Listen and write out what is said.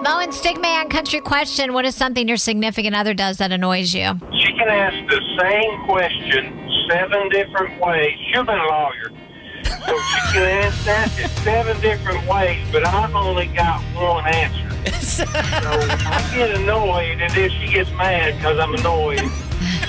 Mo and Stigman Country Question. What is something your significant other does that annoys you? She can ask the same question 7 different ways. She's been a lawyer. So she can ask it 7 different ways, but I've only got one answer. So I get annoyed, and then she gets mad because I'm annoyed.